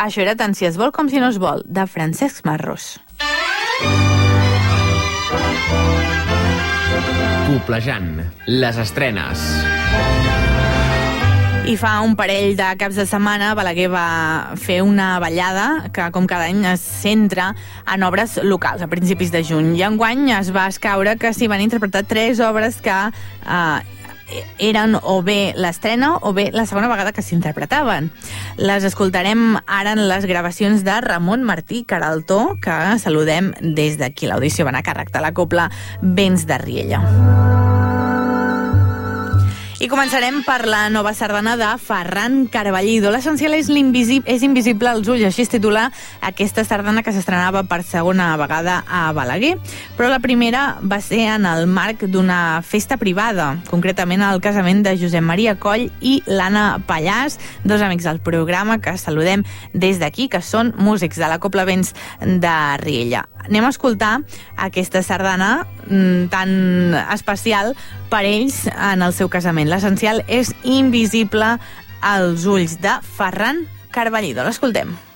Això era Tant si es vol com si no es vol, de Francesc Marros. Coplejant, les estrenes. I fa un parell de caps de setmana Balaguer va fer una ballada que, com cada any, es centra en obres locals a principis de juny. I enguany es va escaure que s'hi van interpretar 3 obres que eren o bé l'estrena o bé la segona vegada que s'interpretaven. Les escoltarem ara en les gravacions de Ramon Martí Caraltó, que saludem des d'aquí. L'audició va anar a càrrec de la cobla Vents de Riella. I començarem per la nova sardana de Ferran Carballido. L'essencial és invisible als ulls, així es titula aquesta sardana que s'estrenava per segona vegada a Balaguer. Però la primera va ser en el marc d'una festa privada, concretament al casament de Josep Maria Coll i l'Anna Pallàs, 2 amics del programa que saludem des d'aquí, que són músics de la Cobla Vents de Riella. Anem a escoltar aquesta sardana tan especial per ells en el seu casament. L'essencial és invisible als ulls, de Ferran Carballido. L'escoltem.